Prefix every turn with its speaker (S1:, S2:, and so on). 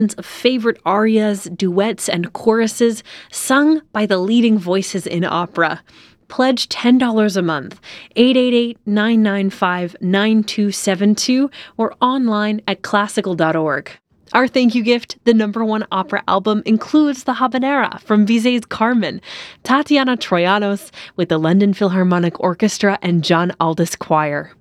S1: of favorite arias, duets, and choruses sung by the leading voices in opera. Pledge $10 a month, 888-995-9272, or online at classical.org. Our thank you gift, the #1 opera album, includes the Habanera from Bizet's Carmen, Tatiana Troyanos with the London Philharmonic Orchestra and John Aldous Choir.